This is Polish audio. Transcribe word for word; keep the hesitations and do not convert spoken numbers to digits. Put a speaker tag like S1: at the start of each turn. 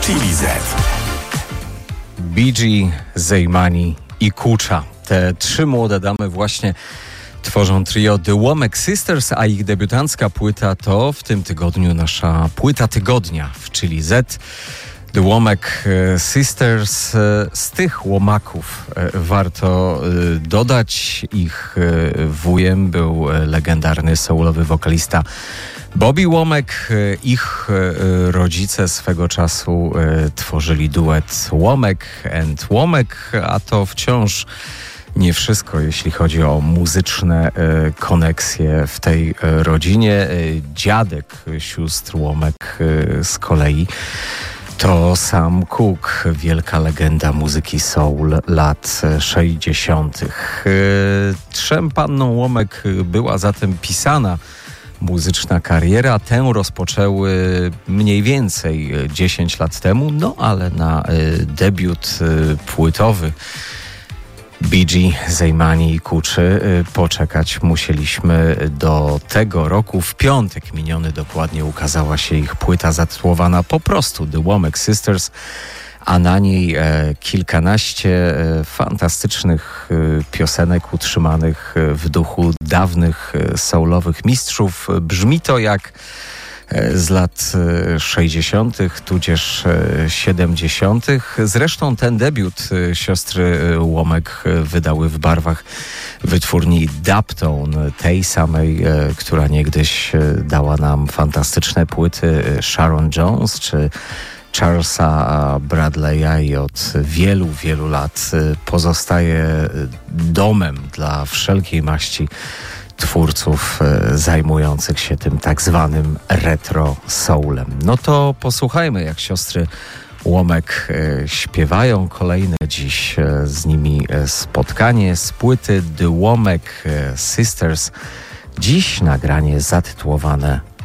S1: Chili Z.
S2: Bee Gee, Zejmani i Kucza. Te trzy młode damy właśnie tworzą trio The Womack Sisters, a ich debiutancka płyta to w tym tygodniu nasza płyta tygodnia w Chili Z. The Womack Sisters. Z tych łomaków warto dodać, ich wujem był legendarny soulowy wokalista Bobby Womack. Ich rodzice swego czasu tworzyli duet Womack and Womack, a to wciąż nie wszystko, jeśli chodzi o muzyczne koneksje w tej rodzinie. Dziadek sióstr Womack z kolei to Sam Cooke, wielka legenda muzyki soul lat sześćdziesiątych. Trzem pannom Womack była zatem pisana muzyczna kariera. Tę rozpoczęły mniej więcej dziesięć lat temu, no ale na debiut płytowy Bee Gee, Zejmani i Kuczy poczekać musieliśmy do tego roku. W piątek miniony dokładnie ukazała się ich płyta zatytułowana po prostu The Womack Sisters, a na niej e, kilkanaście e, fantastycznych e, piosenek utrzymanych w duchu dawnych e, soulowych mistrzów. Brzmi to jak z lat sześćdziesiątych, tudzież siedemdziesiątych. Zresztą ten debiut siostry Womack wydały w barwach wytwórni Dubtone, tej samej, która niegdyś dała nam fantastyczne płyty Sharon Jones czy Charlesa Bradley'a i od wielu, wielu lat pozostaje domem dla wszelkiej maści twórców zajmujących się tym tak zwanym retro soulem. No to posłuchajmy, jak siostry Womack śpiewają. Kolejne dziś z nimi spotkanie z płyty The Womack Sisters. Dziś nagranie zatytułowane